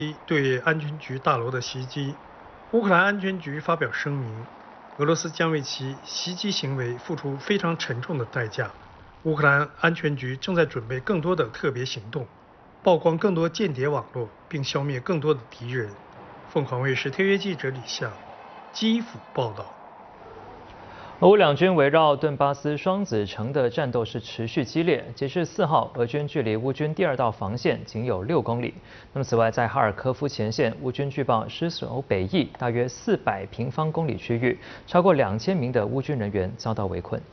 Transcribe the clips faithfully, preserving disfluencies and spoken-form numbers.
对安全局大楼的袭击，乌克兰安全局发表声明，俄罗斯将为其袭击行为付出非常沉重的代价。乌克兰安全局正在准备更多的特别行动，曝光更多间谍网络，并消灭更多的敌人。凤凰卫视特约记者李夏，基辅报道。 俄乌两军围绕顿巴斯双子城的战斗是持续激烈。截至四号，俄军距离乌军第二道防线仅有六公里。那么，此外，在哈尔科夫前线，乌军据报失守北翼大约四百平方公里区域，超过两千名的乌军人员遭到围困。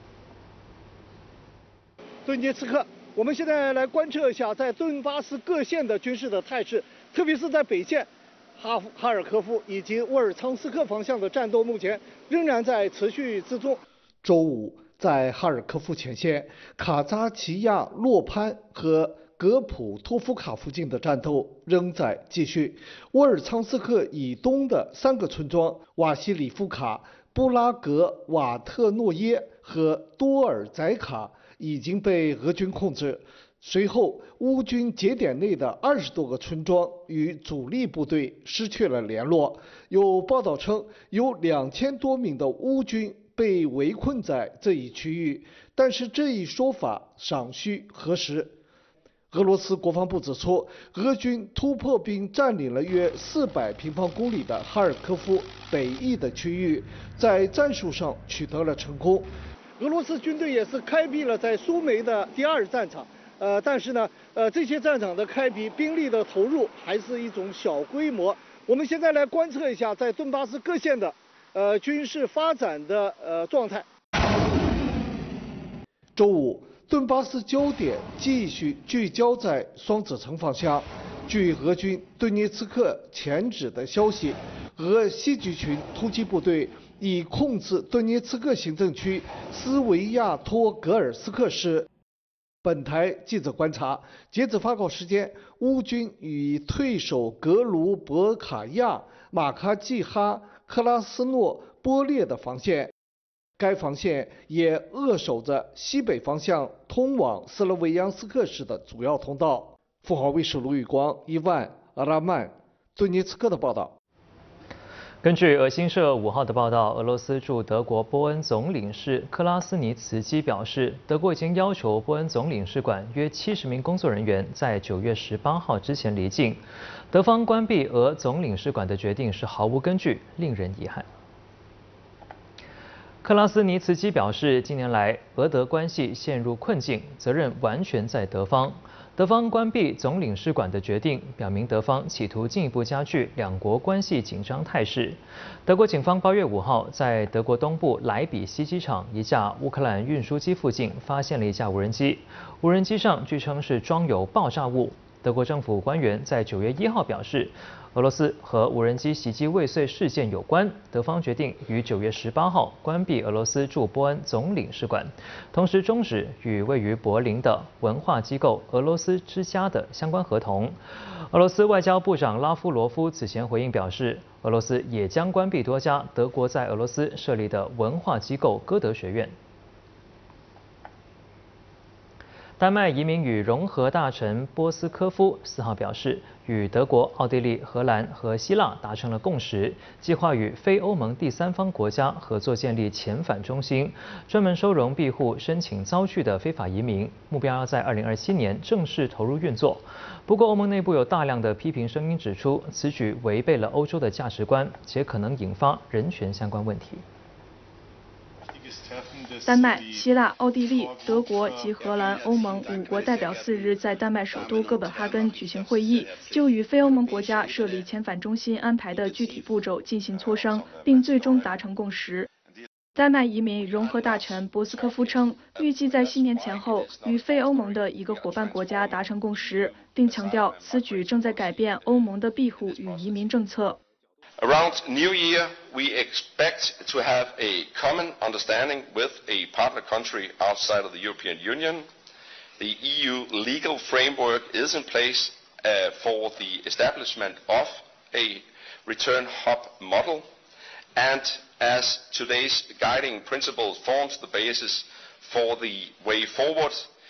顿涅茨克，我们现在来观测一下在顿巴斯各县的军事的态势，特别是在北线。 哈哈尔科夫以及沃尔昌斯克方向的战斗目前仍然在持续之中。周五，在哈尔科夫前线，卡扎奇亚洛潘和格普托夫卡附近的战斗仍在继续。沃尔昌斯克以东的三个村庄瓦西里夫卡、布拉格瓦特诺耶和多尔宰卡已经被俄军控制。 随后，乌军节点内的二十多个村庄与主力部队失去了联络。有报道称，有两千多名的乌军被围困在这一区域，但是这一说法尚需核实。俄罗斯国防部指出，俄军突破并占领了约四百平方公里的哈尔科夫北翼的区域，在战术上取得了成功。俄罗斯军队也是开辟了在苏梅的第二战场。 呃，但是呢，呃，这些战场的开辟、兵力的投入还是一种小规模。我们现在来观测一下在顿巴斯各县的呃军事发展的呃状态。周五，顿巴斯焦点继续聚焦在双子城方向。据俄军顿涅茨克前指的消息，俄西集群突击部队已控制顿涅茨克行政区斯维亚托格尔斯克市。 本台记者观察，截止发稿时间，乌军与退守格卢伯卡亚、马卡季哈、克拉斯诺波列的防线，该防线也扼守着西北方向通往斯洛维扬斯克市的主要通道。凤凰卫视卢宇光、伊万、阿拉曼、顿涅茨克的报道。 根据俄新社五号的报道，俄罗斯驻德国波恩总领事克拉斯尼茨基表示，德国已经要求波恩总领事馆约七十名工作人员在九月十八号之前离境。德方关闭俄总领事馆的决定是毫无根据，令人遗憾。克拉斯尼茨基表示，近年来俄德关系陷入困境，责任完全在德方。 德方关闭总领事馆的决定，表明德方企图进一步加剧两国关系紧张态势。德国警方八月五号在德国东部莱比锡机场一架乌克兰运输机附近发现了一架无人机，无人机上据称是装有爆炸物。德国政府官员在九月一号表示，俄罗斯和无人机袭击未遂事件有关。德方决定于九月十八号关闭俄罗斯驻波恩总领事馆，同时终止与位于柏林的文化机构俄罗斯之家的相关合同。俄罗斯外交部长拉夫罗夫此前回应表示，俄罗斯也将关闭多家德国在俄罗斯设立的文化机构歌德学院。 丹麦移民与融合大臣波斯科夫四号表示，与德国、奥地利、荷兰和希腊达成了共识，计划与非欧盟第三方国家合作建立遣返中心，专门收容庇护申请遭拒的非法移民，目标要在二零二七年正式投入运作。不过，欧盟内部有大量的批评声音指出，此举违背了欧洲的价值观，且可能引发人权相关问题。 丹麦、希腊、奥地利、德国及荷兰、欧盟五国代表四日在丹麦首都哥本哈根举行会议，就与非欧盟国家设立遣返中心安排的具体步骤进行磋商，并最终达成共识。丹麦移民融合大臣博斯科夫称，预计在新年前后与非欧盟的一个伙伴国家达成共识，并强调此举正在改变欧盟的庇护与移民政策。 Around New Year, we expect to have a common understanding with a partner country outside of the European Union. The E U legal framework is in place uh, for the establishment of a return hub model, and as today's guiding principle forms the basis for the way forward,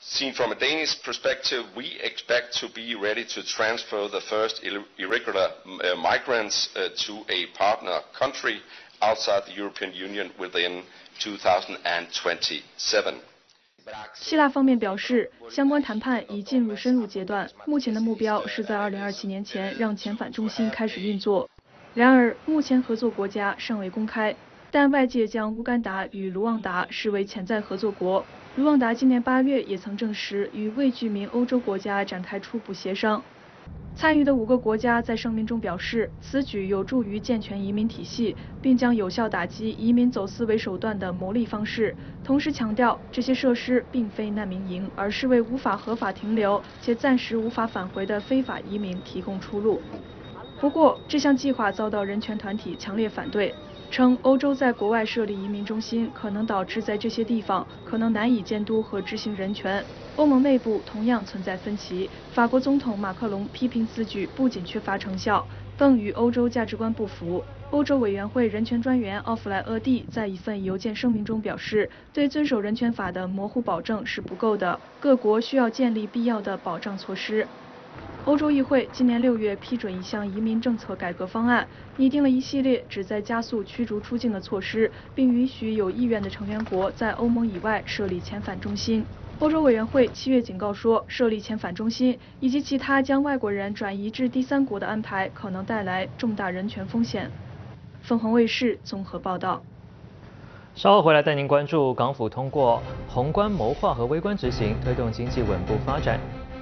Seen from a Danish perspective, we expect to be ready to transfer the first irregular uh, migrants uh, to a partner country outside the European Union within two thousand twenty-seven. 希腊方面表示，相关谈判已进入深入阶段，目前的目标是在二零二七年前让遣返中心开始运作。然而，目前合作国家尚未公开，但外界将乌干达与卢旺达视为潜在合作国。卢旺达今年八月也曾证实与未具名欧洲国家展开初步协商。参与的五个国家在声明中表示，此举有助于健全移民体系，并将有效打击移民走私为手段的牟利方式。同时强调，这些设施并非难民营，而是为无法合法停留且暂时无法返回的非法移民提供出路。不过，这项计划遭到人权团体强烈反对，称欧洲在国外设立移民中心可能导致在这些地方可能难以监督和执行人权。欧盟内部同样存在分歧。法国总统马克龙批评此举不仅缺乏成效，更与欧洲价值观不符。欧洲委员会人权专员奥弗莱厄蒂在一份邮件声明中表示，对遵守人权法的模糊保证是不够的，各国需要建立必要的保障措施。欧洲议会今年六月批准一项移民政策改革方案，拟定了一系列旨在加速驱逐出境的措施，并允许有意愿的成员国在欧盟以外设立遣返中心。欧洲委员会七月警告说，设立遣返中心以及其他将外国人转移至第三国的安排可能带来重大人权风险。凤凰卫视综合报道。 稍后回来带您关注港府通过宏观谋划和微观执行，推动经济稳步发展。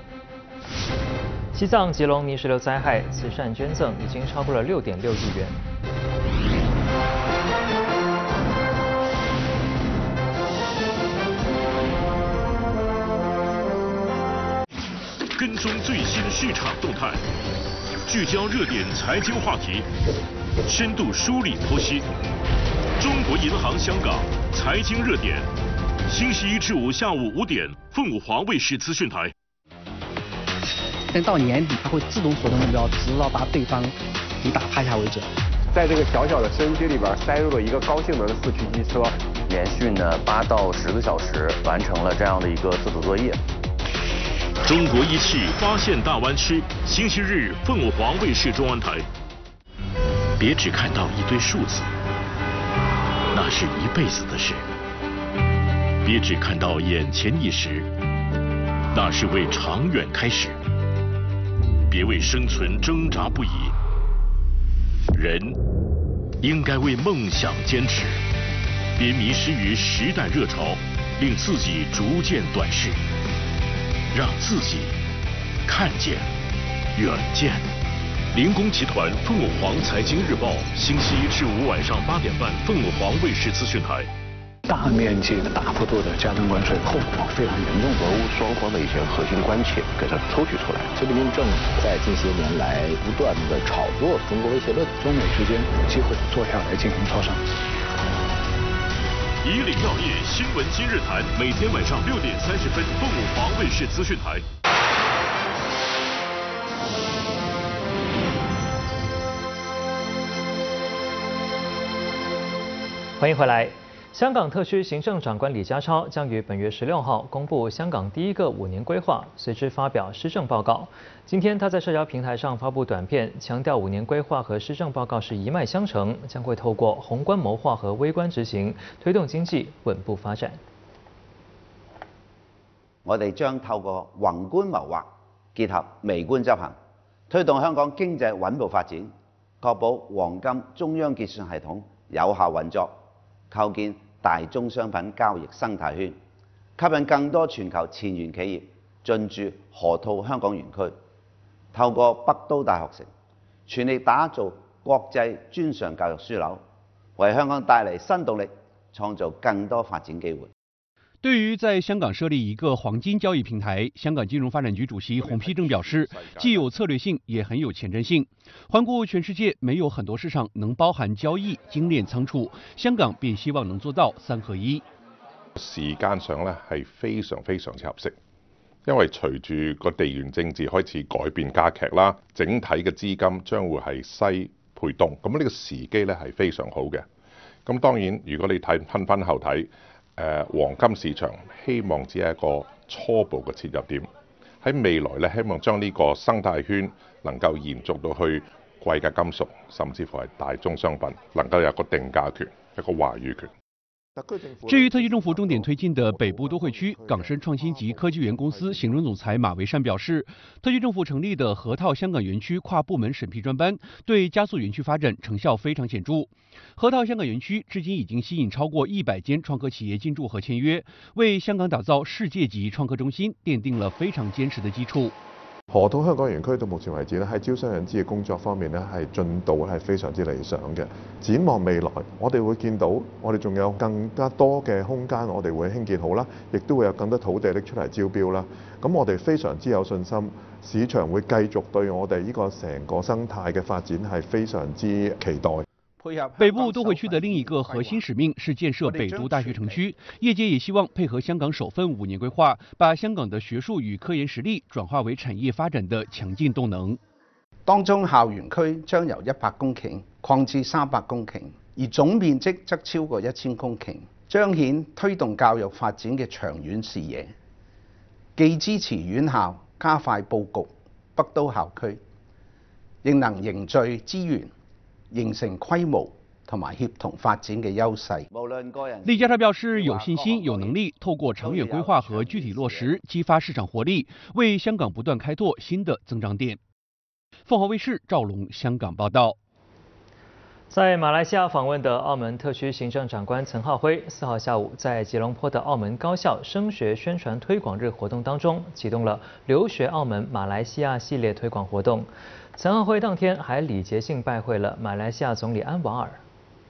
西藏吉隆泥石流灾害慈善捐赠已经超过了六点六亿元。 跟踪最新市场动态，聚焦热点财经话题，深度梳理剖析。中国银行香港财经热点，星期一至五下午五点，凤凰卫视资讯台。 但到年底，它会自动锁定目标，直到把对方给打趴下为止。 在这个小小的收音机里边塞入了一个高性能的四驱机车， 连续呢八到十个小时完成了这样的一个自主作业。 中国一汽发现大湾区，星期日凤凰卫视中安台。别只看到一堆数字，那是一辈子的事；别只看到眼前一时，那是为长远开始。别为生存挣扎不已，人应该为梦想坚持。别迷失于时代热潮，令自己逐渐短视，让自己看见远见。灵工集团凤凰财经日报，星期一至五晚上八点半，凤凰卫视资讯台。 大面积的、大幅度的加征关税，后果非常严重。 俄乌双方的一些核心关切给它抽取出来。 习近平政府在近些年来不断的炒作中国威胁论， 中美之间有机会坐下来进行磋商。 以岭药业新闻今日谈，每天晚上六点三十分，凤凰卫视资讯台。 欢迎回来。香港特区行政长官李家超将于本月十六号公布香港第一个五年规划，随之发表施政报告。今天他在社交平台上发布短片，强调五年规划和施政报告是一脉相承，将会透过宏观谋划和微观执行，推动經濟穩步發展。 我哋將透過宏觀謀劃結合微觀執行，推動香港經濟穩步發展，確保黃金中央結算系統有效運作。構建大宗商品交易生態圈，吸引更多全球前沿企業進駐河套香港園區，透過北都大學城，全力打造國際專上教育樞紐，為香港帶嚟新動力，創造更多發展機會。 对于在香港设立一个黄金交易平台，香港金融发展局主席洪丕正表示，既有策略性，也很有前瞻性。环顾全世界，没有很多市场能包含交易、精煉倉儲，香港便希望能做到三合一。 時間上咧係非常非常之合適，因為隨住個地緣政治開始改變加劇啦，整體嘅資金將會係西配東，咁呢個時機咧係非常好嘅。咁當然，如果你睇分分後睇。誒、呃、黃金市場希望只係一個初步嘅切入點。喺未來咧，希望將呢個生態圈能夠延續到去貴價金屬，甚至乎係大宗商品，能夠有個定價權、一個話語權。 至于特区政府重点推进的北部都会区，港深创新及科技园公司行政总裁马维善表示，特区政府成立的河套香港园区跨部门审批专班，对加速园区发展成效非常显著。河套香港园区至今已经吸引超过一百间创科企业进驻和签约，为香港打造世界级创科中心奠定了非常坚實的基礎。 河套香港園區到目前為止咧，喺招商引資嘅工作方面咧，係進度係非常之理想嘅。展望未來，我哋會見到我哋仲有更加多嘅空間，我哋會興建好啦，亦都會有更多土地拎出嚟招標啦。咁我哋非常之有信心，市場會繼續對我哋呢個成個生態嘅發展係非常之期待。 北部都会区的另一个核心使命是建设北都大学城区，业界也希望配合香港首份五年规划，把香港的学术与科研实力转化为产业发展的强劲动能。 當中校園區將由一百公頃擴至三百公頃，而總面積則超過一千公頃，彰顯推動教育發展嘅長遠視野，既支持院校加快佈局北都校區，亦能凝聚資源，形成規模同埋協同發展嘅優勢。 李家超表示，有信心、有能力，透過長遠規劃和具體落實，激發市場活力，為香港不斷開拓新的增長點。鳳凰衛視趙龍香港報道。 在馬來西亞訪問的澳門特區行政長官岑浩輝，四號下午在吉隆坡的澳門高校升學宣傳推廣日活動當中，啟動了留學澳門馬來西亞系列推廣活動。岑浩輝當天還禮節性拜會了馬來西亞總理安瓦爾。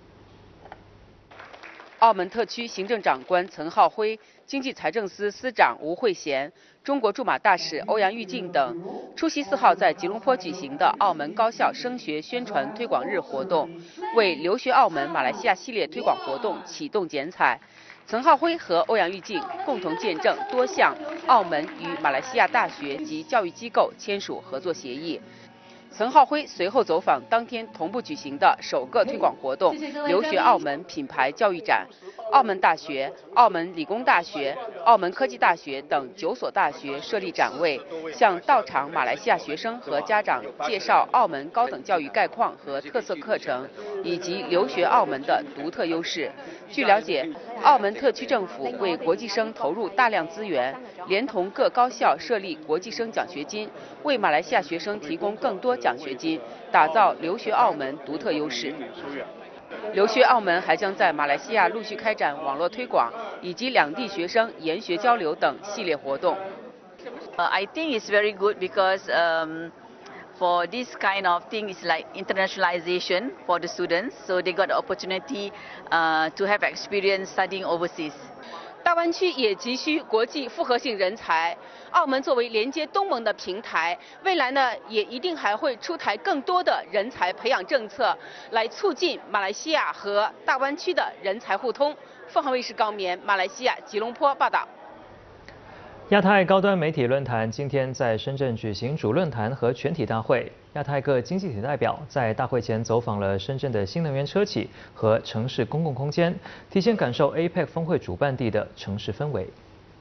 澳門特區行政長官岑浩輝、經濟財政司司長吳惠賢、中國駐馬大使歐陽玉靖等出席四號在吉隆坡舉行的澳門高校升學宣傳推廣日活動，為留學澳門馬來西亞系列推廣活動啟動剪彩。岑浩輝和歐陽玉靖共同見證多項澳門與馬來西亞大學及教育機構簽署合作協議。岑浩輝隨後走訪當天同步舉行的首個推廣活動——留學澳門品牌教育展。澳門大學、澳門理工大學、澳門科技大學等九所大學設立展位，向到場馬來西亞學生和家長介紹澳門高等教育概況和特色課程，以及留學澳門的獨特優勢。據了解，澳門特區政府為國際生投入大量資源，連同各高校設立國際生獎學金，為馬來西亞學生提供更多獎學金，打造留學澳門獨特優勢。留學澳門還將在馬來西亞陸續開展網絡推廣以及兩地學生研學交流等系列活動。 Uh, I think it's very good because um, for this kind of thing it's like internationalization for the students, so they got the opportunity uh, to have experience studying overseas. 大灣區也急需國際複合性人才，澳門作為連接東盟的平台，未來呢也一定還會出台更多的人才培養政策，來促進馬來西亞和大灣區的人才互通。鳳凰衛視高棉，馬來西亞吉隆坡報道。 亞太高端媒體論壇今天在深圳舉行主論壇和全體大會，亞太各經濟體代表在大會前走訪了深圳的新能源車企和城市公共空間，提前感受 A P E C 峰會主辦地的城市氛圍。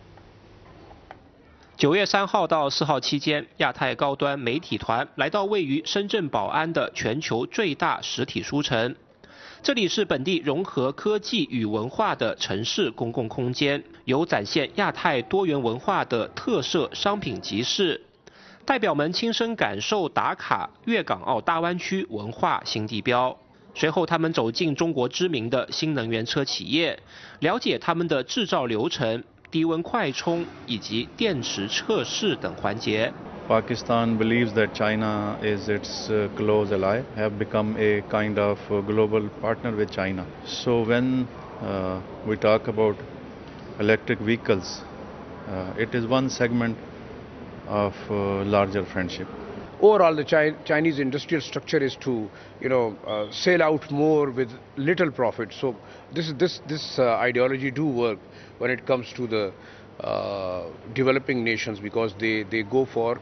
九月三號到四號期間，亞太高端媒體團來到位於深圳寶安的全球最大實體書城。這裡是本地融合科技與文化的城市公共空間，有展現亞太多元文化的特色商品集市。代表們親身感受打卡粵港澳大灣區文化新地標。隨後，他們走進中國知名的新能源車企業，了解他們的製造流程、低溫快充以及電池測試等環節。 Pakistan believes that China is its uh, close ally, have become a kind of uh, global partner with China. So when uh, we talk about electric vehicles, uh, it is one segment of uh, larger friendship. Overall, the Chi Chinese industrial structure is to, you know, uh, sell out more with little profit. So this this this uh, ideology do work when it comes to the uh, developing nations, because they they go for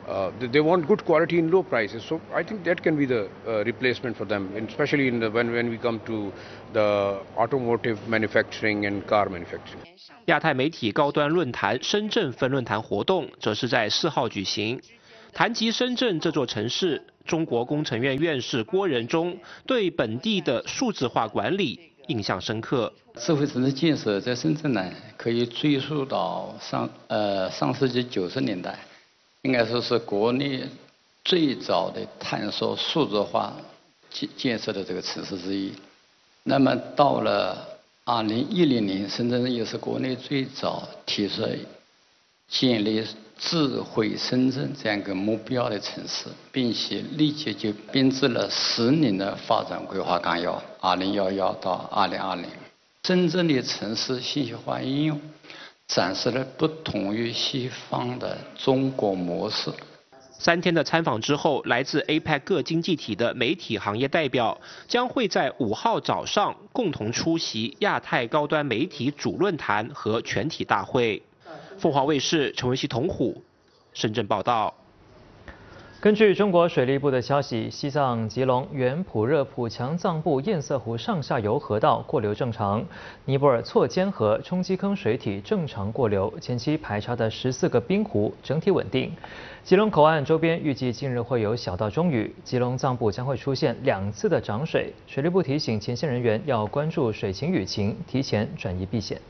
Uh, they, they want good quality in low prices, so I think that can be the uh, replacement for them, especially in the, when when we come to the automotive manufacturing and car manufacturing. 亚太媒体高端论坛深圳分论坛活动则是在四号举行。谈及深圳这座城市，中国工程院院士郭仁忠对本地的数字化管理印象深刻。 智慧城市建设在深圳呢，可以追溯到上呃上世纪九十年代。 应该说是国内最早的探索数字化建建设的这个城市之一。那么到了二零一零年，深圳也是国内最早提出建立智慧深圳这样一个目标的城市，并且立即就编制了十年的发展规划纲要（二零一一到二零二零）。深圳的城市信息化应用。 展示了不同于西方的中国模式。 三天的参访之后，来自 A P E C 各经济体的媒体行业代表将会在五号早上共同出席亚太高端媒体主论坛和全体大会。凤凰卫视陈文熙、童虎深圳报道。 根据中国水利部的消息，西藏吉隆原普热普强藏布堰塞湖上下游河道过流正常，尼泊尔错尖河冲积坑水体正常过流，前期排查的十四个冰湖整体稳定。吉隆口岸周边预计近日会有小到中雨，吉隆藏布将会出现两次的涨水。水利部提醒前线人员要关注水情雨情，提前转移避险。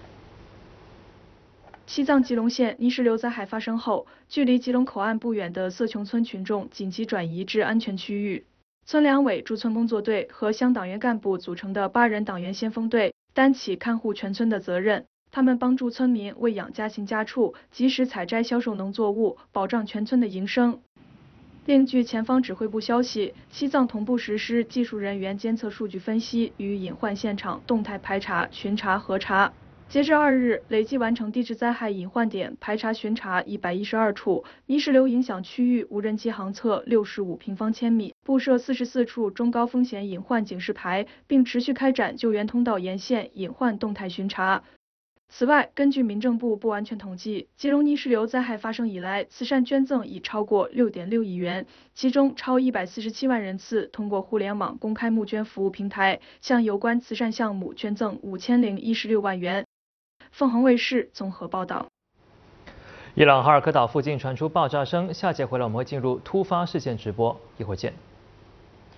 西藏吉隆县泥石流灾害发生后，距离吉隆口岸不远的色琼村群众紧急转移至安全区域。村两委驻村工作队和乡党员干部组成的八人党员先锋队担起看护全村的责任，他们帮助村民喂养家禽家畜，及时采摘销售农作物，保障全村的营生。另据前方指挥部消息，西藏同步实施技术人员监测数据分析与隐患现场动态排查、巡查、核查。 截至二日，累计完成地质灾害隐患点排查巡查一百一十二处，泥石流影响区域无人机航测六十五平方千米，布设四十四处中高风险隐患警示牌，并持续开展救援通道沿线隐患动态巡查。此外，根据民政部不完全统计，吉隆泥石流灾害发生以来，慈善捐赠已超过六点六亿元，其中超一百四十七万人次通过互联网公开募捐服务平台向有关慈善项目捐赠五千零一十六万元。 凤凰卫视综合报道。 伊朗哈尔科岛附近传出爆炸声，下节回来我们会进入突发事件直播，一会儿见。